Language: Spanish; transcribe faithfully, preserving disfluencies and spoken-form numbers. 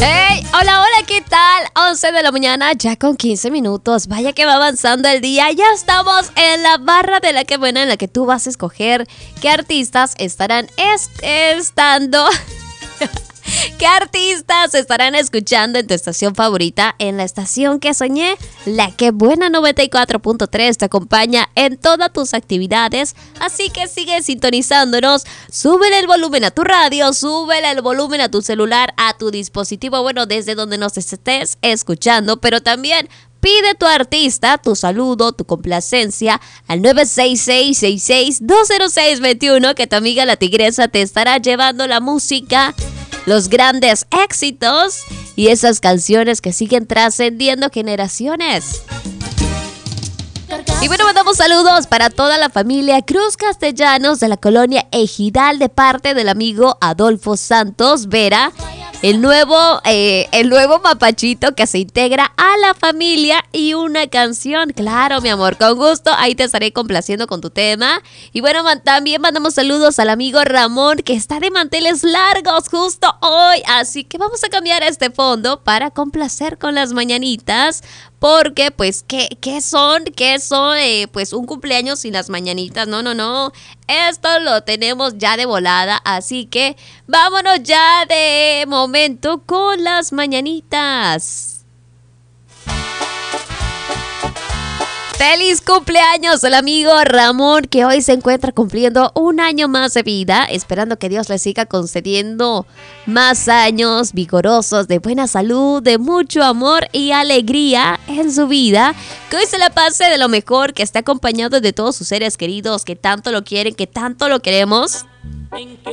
Hey, hola, hola, ¿qué tal? once de la mañana, ya con quince minutos. Vaya que va avanzando el día. Ya estamos en la barra de la que buena en la que tú vas a escoger qué artistas estarán es- estando... ¿Qué artistas estarán escuchando en tu estación favorita? En la estación que soñé, la que buena noventa y cuatro punto tres te acompaña en todas tus actividades. Así que sigue sintonizándonos. Súbele el volumen a tu radio, súbele el volumen a tu celular, a tu dispositivo, bueno, desde donde nos estés escuchando, pero también pide tu artista, tu saludo, tu complacencia al nueve seis seis, seis seis, dos cero seis, dos uno, que tu amiga la tigresa te estará llevando la música, los grandes éxitos y esas canciones que siguen trascendiendo generaciones. Y bueno, mandamos saludos para toda la familia Cruz Castellanos de la colonia Ejidal de parte del amigo Adolfo Santos Vera, el nuevo, eh, el nuevo mapachito que se integra a la familia, y una canción. Claro, mi amor, con gusto, ahí te estaré complaciendo con tu tema. Y bueno, man, también mandamos saludos al amigo Ramón, que está de manteles largos justo hoy, así que vamos a cambiar este fondo para complacer con las mañanitas. Porque, pues, ¿qué, qué son? ¿Qué son? Eh, pues, un cumpleaños sin las mañanitas. No, no, no. Esto lo tenemos ya de volada. Así que vámonos ya de momento con las mañanitas. ¡Feliz cumpleaños al amigo Ramón, que hoy se encuentra cumpliendo un año más de vida! Esperando que Dios le siga concediendo más años vigorosos, de buena salud, de mucho amor y alegría en su vida. Que hoy se la pase de lo mejor, que esté acompañado de todos sus seres queridos que tanto lo quieren, que tanto lo queremos.